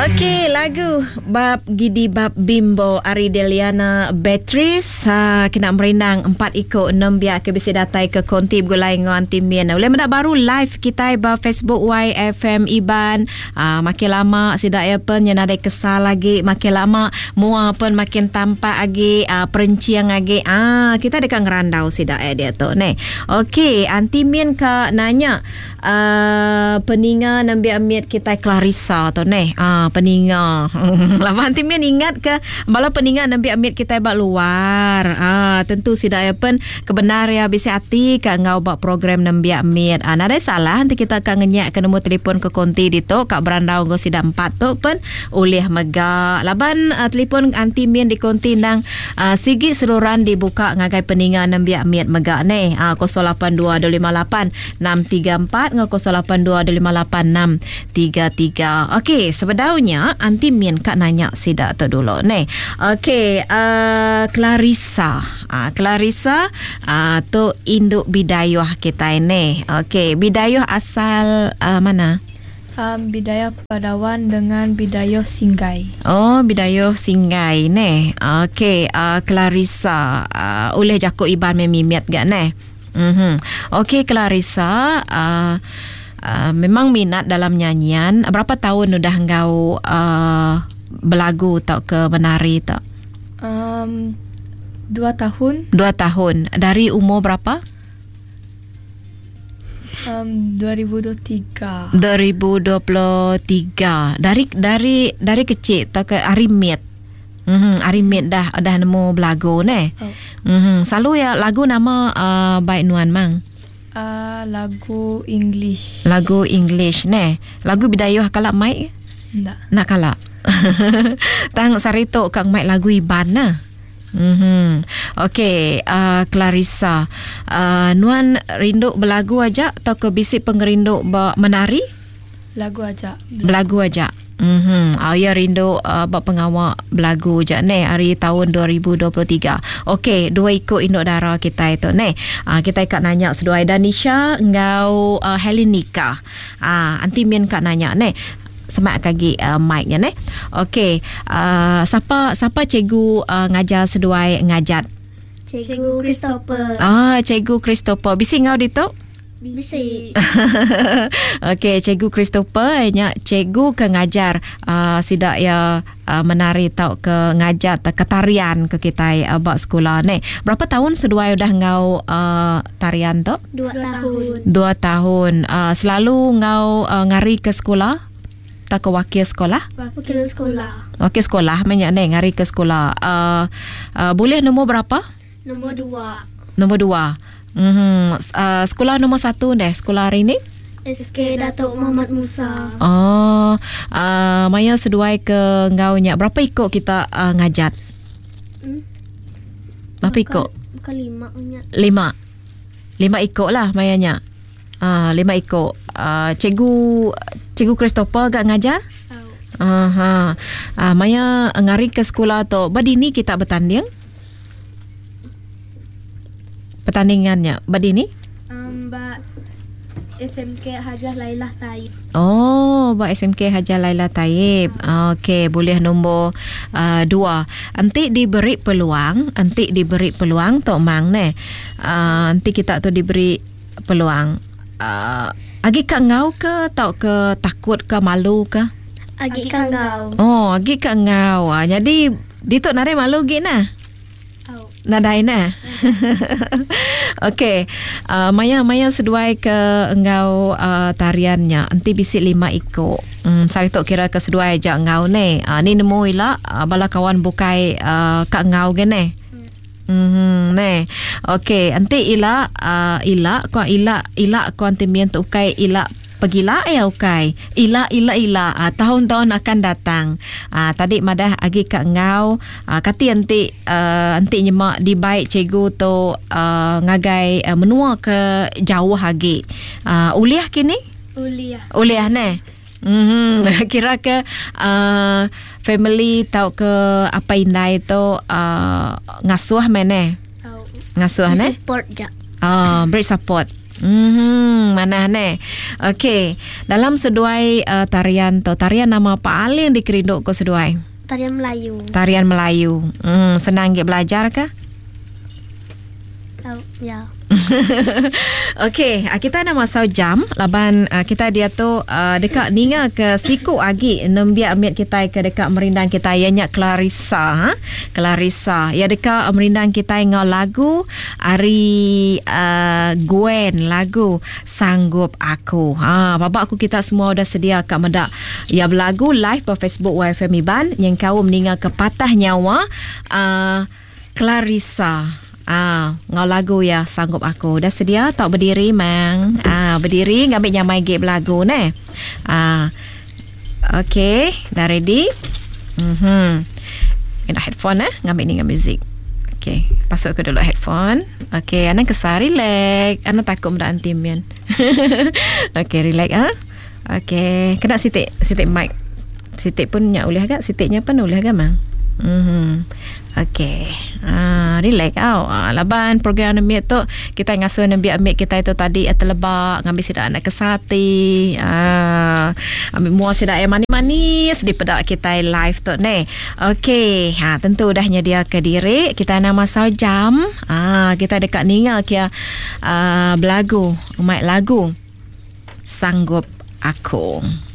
Okey, lagu Bab Gidi Bab Bimbo Ari Deliana Beatrice kena merindang 4 ikut 6 biar ke bisi datai ke konti bergulai ngan timien. Boleh mendak baru live kita ba Facebook YFM Iban. Makin lama sidak ya pen yang ada kesal lagi, makin lama mua pun makin tampak lagi perenciang lagi. Kita dekat ngerandau sidak dia tu ni. Okey, antimien ka nanya peninga nambi amit kita Clarissa tu ni. Peninga. Lama antimien ingat ke bala peninga nambi amit kita bak luar. Tentu sidak ya pen kebenar ya bisa hati ka ngau bak program nambi amit. Nada salah nanti kita akan ngenyak ke nombor telefon ke konti di tu kak berandau go sidak 4 tu pen oleh mega. Laban telefon antimien di konti nang sigi seluruhan dibuka ngagai peninga nambi amit mega ni. 08258 634 08258 633. Okey, sebenarnya antimien kak nanya sidak tu dulu ni. Okey, Clarissa. Clarissa tu induk bidayah kita ini. Okey, bidayah asal mana? Bidayah Padawan dengan bidayah Singgai. Oh, bidayah Singgai ni. Okey, Clarissa oleh Jakuk Iban memimiat gak ni. Okey, Clarissa memang minat dalam nyanyian. Berapa tahun udah engkau berlagu atau ke menari tak? 2 tahun. 2 tahun. Dari umur berapa? 2023. 2023. Dari kecil atau ke Arimit. Arimit dah nemu belagu ni. Selalu ya lagu nama baik nuan mang. Lagu English. Lagu English ni. Lagu bidayah kalak mic? Tak. Nak kalak. Tang sarito kang mic lagu Iban nah. Okey, Clarissa. Nuan rindu berlagu aja atau ke bisik pengerinduk menari? Lagu aja. Belagu aja. Ya rindu bab pengawak belagu je ni hari tahun 2023. Okey, 2 ikut induk darah kita itu ni. Kita ikat nanya seduai Danisha ngau Helenika. Antimien kak nanya ni. Semak kagi mic-nya ni. Okey, siapa cikgu ngajar seduai ngajat? Cikgu Christopher. Cikgu Christopher. Bisi ngau di tu? Bisi. Okey, Cikgu Christopher nya cikgu ke ngajar sidak ya menari tau ke ngajar ketarian ke kita bak sekolah ni. Berapa tahun seduai udah ngau tarian tu? 2 tahun. 2 tahun. Selalu ngau ngari ke sekolah? Tak ke wakil sekolah? Wakil sekolah. Wakil sekolah banyak ni ngari ke sekolah. Boleh nombor berapa? Nombor 2. Nombor 2. Sekolah nombor 1 deh. Sekolah hari ni? SK Datuk Muhammad Musa. Maya seduai ke ngaunya. Berapa ikut kita ngajat? Berapa ikut? Bukan 5 punya. 5 ikut lah Mayanya. 5 ikut. Cikgu Christopher gak ngajar? Maya ngari ke sekolah tu. Badini kita bertanding? Pertandingannya badini? Mbak SMK Hajah Lailah Taib. Mbak SMK Hajah Lailah Taib. Okey, boleh nombor 2. Nanti diberi peluang Tok Mang ni. Nanti kita tu diberi peluang. Agi kak ngau ke tau ke takut ke malu ke? Agi kak ngau. Agi kak ngau. Jadi dituk nare malu gik nah. Nadai nah. Okey. Maya seduai ke engau tariannya. Nanti bisik 5 ikut. Sari tok kira ke seduai aja engau ni. Ni nemu ila bala kawan bukai kak engau ge ni. Ni. Okey, nanti ila ko antimien tu ukai ila pegila ukai. Ila tahun-tahun akan datang. Tadi madah agi kak ngau kati nanti nyemak di baik cikgu tu ngagai menua ke jauh lagi. Uliah kini? Uliah ni. Kira ke family tau ke apa indai tu ngasuh mana? Ngasuh ni? Support je. Beri support. Mana ne? Okey, dalam seduai tarian tu, tarian nama paling dikerinduk ko seduai? Tarian Melayu. Tarian Melayu. Senang ke belajar kah? Ya. Okey, kita nama sau jam laban kita dia tu dekat ninga ke siku agi nembia amit kita ke dekat merindang kita ianya Clarissa. Clarissa ya dekat merindang kita ngau lagu Ari Gwen lagu Sanggup Aku. Babak aku kita semua dah sedia kat medak ya berlagu live per Facebook YFM Iban yang kau meninga ke Patah Nyawa Clarissa. Ngau lagu ya Sanggup Aku. Dah sedia tak berdiri mang? Berdiri ngambil nyamai gap lagu ne. Okey, dah ready? Kena headphone ngambil ni dengan muzik. Okey, pasuk ke dulu headphone. Okey, anak kesar relax. Anak takut benda antimian. Okey, relax Okey, kena sitik mic. Sitik pun nyak boleh agak, sitiknya pun boleh agak mang. Okey. Relax laban program Nami tu kita ngasuh Nabi ambil kita itu tadi terlebak ngambil sidak anak kesati. Ambil muat sidak yang manis-manis di pedak kita live tu ni. Okey, tentu dah nyedia ke diri kita nama sau jam. Kita dekat ninga kia belagu, mic lagu Sanggup Aku.